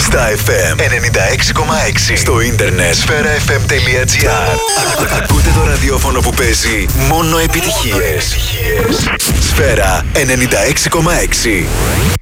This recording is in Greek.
Στα FM 96,6. Στο ίντερνετ sferafm.gr. Ακούτε το ραδιόφωνο που παίζει μόνο επιτυχίες. Σφαίρα 96,6.